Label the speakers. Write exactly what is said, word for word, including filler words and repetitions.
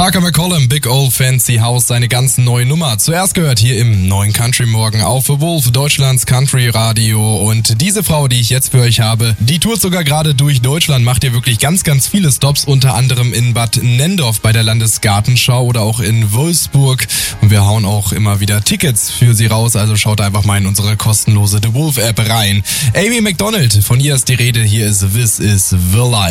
Speaker 1: Parker McCollum, Big Old Fancy House, seine ganz neue Nummer. Zuerst gehört hier im neuen Country Morgen auf The Wolf, Deutschlands Country Radio. Und diese Frau, die ich jetzt für euch habe, die tourt sogar gerade durch Deutschland, macht hier wirklich ganz, ganz viele Stops, unter anderem in Bad Nendorf bei der Landesgartenschau oder auch in Wolfsburg. Und wir hauen auch immer wieder Tickets für sie raus, also schaut einfach mal in unsere kostenlose The Wolf App rein. Amy Macdonald, von ihr ist die Rede, hier ist This is the Life.